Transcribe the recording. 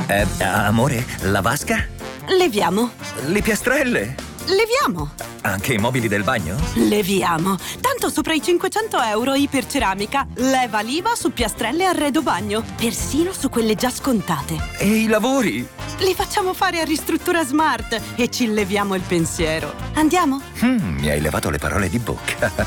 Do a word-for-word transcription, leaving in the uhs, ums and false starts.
Eh, amore, la vasca? Leviamo. Le piastrelle? Leviamo. Anche i mobili del bagno? Leviamo. Tanto sopra i cinquecento euro Iperceramica. Leva l'I V A su piastrelle e arredo bagno. Persino su quelle già scontate. E i lavori? Li facciamo fare a Ristruttura Smart e ci leviamo il pensiero. Andiamo? Mm, mi hai levato le parole di bocca.